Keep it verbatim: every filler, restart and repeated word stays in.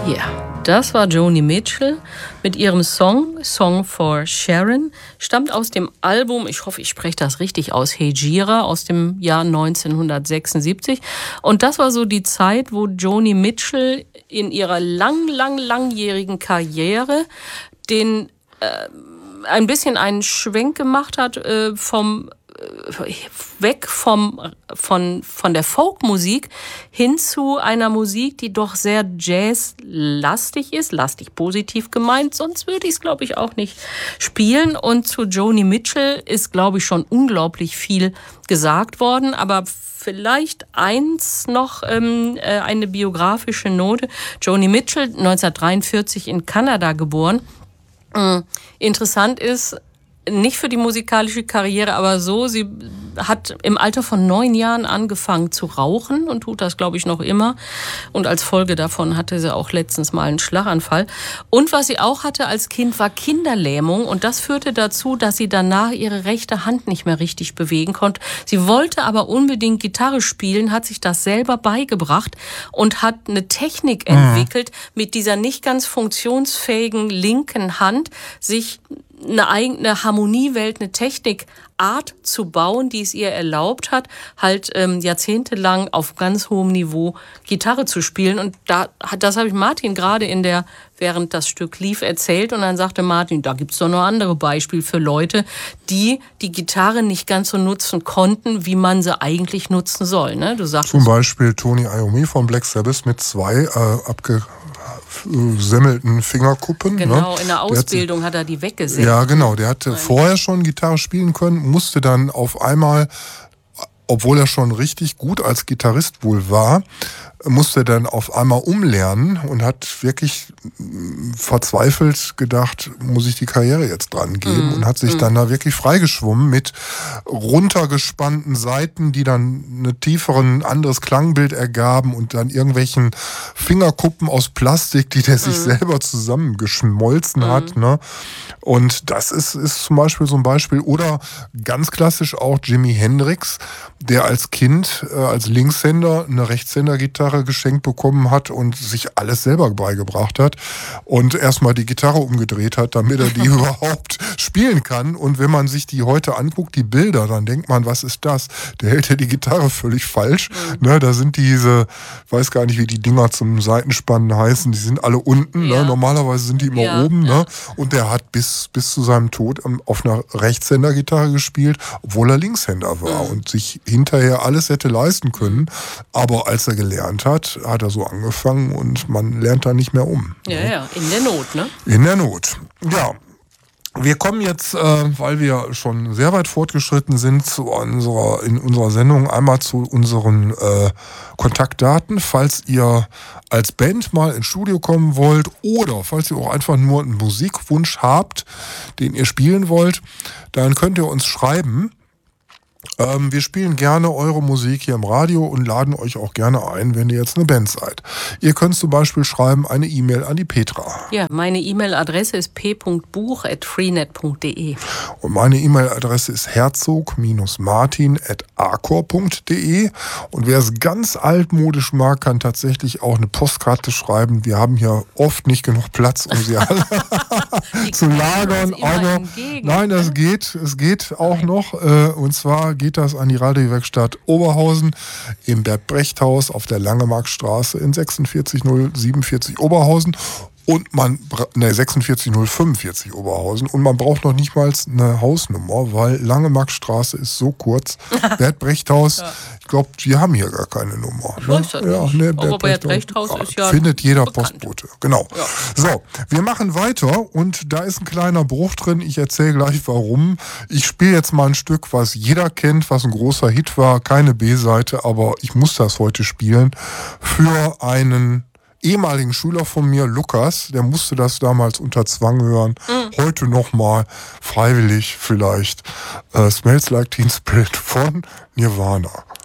Ja, das war Joni Mitchell mit ihrem Song Song for Sharon. Stammt aus dem Album, ich hoffe, ich spreche das richtig aus, Hejira aus dem Jahr neunzehnhundertsechsundsiebzig. Und das war so die Zeit, wo Joni Mitchell in ihrer lang, lang, langjährigen Karriere den äh, ein bisschen einen Schwenk gemacht hat äh, vom weg vom, von, von der Folkmusik hin zu einer Musik, die doch sehr jazzlastig ist, lastig positiv gemeint, sonst würde ich es, glaube ich, auch nicht spielen. Und zu Joni Mitchell ist, glaube ich, schon unglaublich viel gesagt worden, aber vielleicht eins noch, ähm, eine biografische Note. Joni Mitchell, neunzehnhundertdreiundvierzig in Kanada geboren. Äh, interessant ist, nicht für die musikalische Karriere, aber so, sie hat im Alter von neun Jahren angefangen zu rauchen und tut das, glaube ich, noch immer. Und als Folge davon hatte sie auch letztens mal einen Schlaganfall. Und was sie auch hatte als Kind, war Kinderlähmung. Und das führte dazu, dass sie danach ihre rechte Hand nicht mehr richtig bewegen konnte. Sie wollte aber unbedingt Gitarre spielen, hat sich das selber beigebracht und hat eine Technik entwickelt, mit dieser nicht ganz funktionsfähigen linken Hand sich eine eigene Harmoniewelt, eine Technikart zu bauen, die es ihr erlaubt hat, halt ähm, jahrzehntelang auf ganz hohem Niveau Gitarre zu spielen. Und da hat, das habe ich Martin gerade in der, während das Stück lief, erzählt. Und dann sagte Martin, da gibt's doch noch andere Beispiele für Leute, die die Gitarre nicht ganz so nutzen konnten, wie man sie eigentlich nutzen soll. Ne? Du sagst zum Beispiel Tony Iommi von Black Sabbath mit zwei äh, abge semmelten Fingerkuppen. Genau, ne? in der Ausbildung der hat, hat er die weggesetzt. Ja, genau. Der hatte Nein. vorher schon Gitarre spielen können, musste dann auf einmal, obwohl er schon richtig gut als Gitarrist wohl war, musste dann auf einmal umlernen und hat wirklich verzweifelt gedacht, muss ich die Karriere jetzt dran geben mm, und hat sich mm. dann da wirklich freigeschwommen mit runtergespannten Saiten, die dann ein tieferen, anderes Klangbild ergaben und dann irgendwelchen Fingerkuppen aus Plastik, die der mm. sich selber zusammengeschmolzen mm. hat. Ne? Und das ist, ist zum Beispiel so ein Beispiel. Oder ganz klassisch auch Jimi Hendrix, der als Kind, äh, als Linkshänder eine Rechtshänder-Gitarre geschenkt bekommen hat und sich alles selber beigebracht hat und erstmal die Gitarre umgedreht hat, damit er die überhaupt spielen kann. Und wenn man sich die heute anguckt, die Bilder, dann denkt man, was ist das? Der hält ja die Gitarre völlig falsch. Mhm. Ne, da sind diese, weiß gar nicht, wie die Dinger zum Seitenspannen heißen, die sind alle unten. Ja. Ne? Normalerweise sind die immer ja, oben. Ja. Ne? Und der hat bis, bis zu seinem Tod auf einer Rechtshänder-Gitarre gespielt, obwohl er Linkshänder war mhm. und sich hinterher alles hätte leisten können. Aber als er gelernt hat, hat er so angefangen und man lernt da nicht mehr um. Ja, ja, in der Not, ne? In der Not, ja. Wir kommen jetzt, äh, weil wir schon sehr weit fortgeschritten sind, zu unserer, in unserer Sendung einmal zu unseren äh, Kontaktdaten. Falls ihr als Band mal ins Studio kommen wollt oder falls ihr auch einfach nur einen Musikwunsch habt, den ihr spielen wollt, dann könnt ihr uns schreiben. Ähm, wir spielen gerne eure Musik hier im Radio und laden euch auch gerne ein, wenn ihr jetzt eine Band seid. Ihr könnt zum Beispiel schreiben eine E-Mail an die Petra. Ja, meine E-Mail-Adresse ist p punkt buch at freenet punkt de. Und meine E-Mail-Adresse ist herzog martin at arcor punkt de. Und wer es ganz altmodisch mag, kann tatsächlich auch eine Postkarte schreiben. Wir haben hier oft nicht genug Platz, um sie alle zu lagern. Aber nein, das geht. Es geht auch nein. noch. Äh, und zwar geht das an die Radiowerkstatt Oberhausen im Bert-Brecht-Haus auf der Langemarkstraße in sechsundvierzig null siebenundvierzig Oberhausen. Und man, ne, sechsundvierzig null fünfundvierzig Oberhausen. Und man braucht noch nicht mal eine Hausnummer, weil Langemarkstraße ist so kurz. Bert-Brecht-Haus, ja. Ich glaube, die haben hier gar keine Nummer. Ich weiß das ja, nicht. Ne, Aber Bert-Brecht-Haus ja, ist ja findet jeder bekannt. Postbote. Genau. Ja. So, wir machen weiter und da ist ein kleiner Bruch drin. Ich erzähle gleich warum. Ich spiele jetzt mal ein Stück, was jeder kennt, was ein großer Hit war. Keine B-Seite, aber ich muss das heute spielen. Für einen ehemaligen Schüler von mir, Lukas, der musste das damals unter Zwang hören. Mhm. Heute nochmal freiwillig vielleicht. Uh, Smells Like Teen Spirit von Nirvana.